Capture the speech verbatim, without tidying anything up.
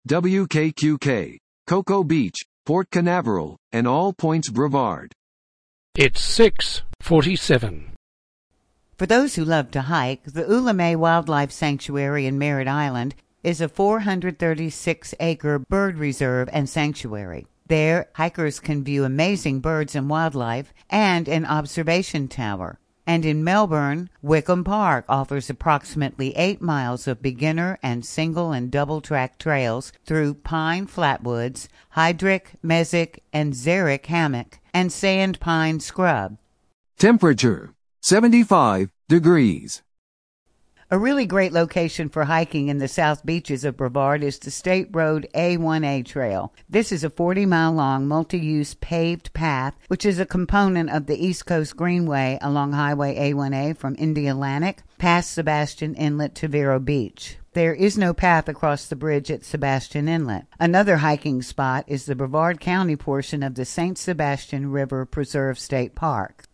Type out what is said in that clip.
W K Q K, Cocoa Beach, Port Canaveral, and All Points Brevard. It's six forty-seven. For those who love to hike, the Oulamé Wildlife Sanctuary in Merritt Island is a four hundred thirty-six acre bird reserve and sanctuary. There, hikers can view amazing birds and wildlife and an observation tower. And in Melbourne, Wickham Park offers approximately eight miles of beginner and single and double track trails through pine flatwoods, hydric, mesic, and xeric hammock, and sand pine scrub. Temperature, seventy-five degrees. A really great location for hiking in the South Beaches of Brevard is the State Road A one A Trail. This is a forty mile long multi-use paved path, which is a component of the East Coast Greenway along Highway A one A from Indialantic past Sebastian Inlet to Vero Beach. There is no path across the bridge at Sebastian Inlet. Another hiking spot is the Brevard County portion of the Saint Sebastian River Preserve State Park.